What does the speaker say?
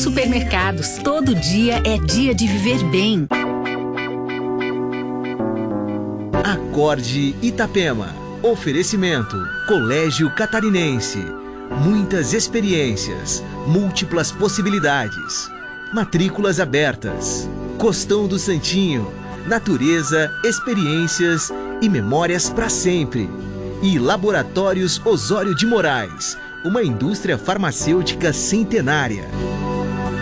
Supermercados. Todo dia é dia de viver bem. Acorde Itapema. Oferecimento: Colégio Catarinense. Muitas experiências, múltiplas possibilidades. Matrículas abertas. Costão do Santinho. Natureza, experiências e memórias para sempre. E Laboratórios Osório de Moraes, uma indústria farmacêutica centenária.